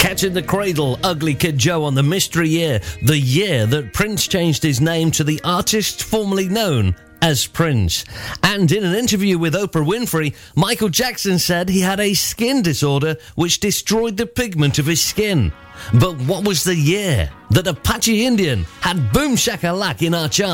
Catch in the Cradle, Ugly Kid Joe on the mystery year, the year that Prince changed his name to the artist formerly known as Prince. And in an interview with Oprah Winfrey, Michael Jackson said he had a skin disorder which destroyed the pigment of his skin. But what was the year that Apache Indian had Boom Shakalak in our chart?